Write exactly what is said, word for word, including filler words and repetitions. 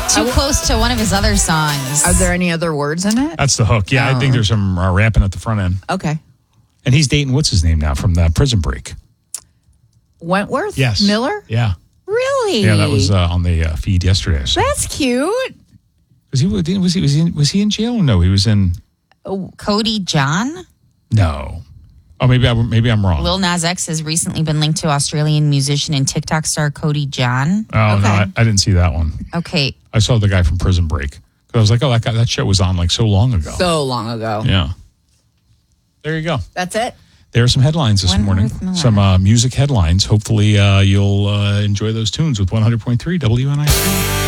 too close to one of his other songs. Are there any other words in it? That's the hook. Yeah, Oh. I think there's some uh, rapping at the front end. Okay. And he's dating, what's his name now, from the Prison Break? Wentworth? Yes. Miller? Yeah. Really? Yeah, that was uh, on the uh, feed yesterday. So. That's cute. Was he, was he, was he, was he, was he in jail? No, he was in... Cody John? No. Oh, maybe, I, maybe I'm wrong. Lil Nas X has recently been linked to Australian musician and TikTok star Cody John. Oh, Okay. no, I, I didn't see that one. Okay. I saw the guy from Prison Break. 'Cause I was like, oh, that guy, that show was on like so long ago. So long ago. Yeah. There you go. That's it? There are some headlines this morning. Wentworth Miller. Some uh, music headlines. Hopefully uh, you'll uh, enjoy those tunes with one hundred point three W N I C.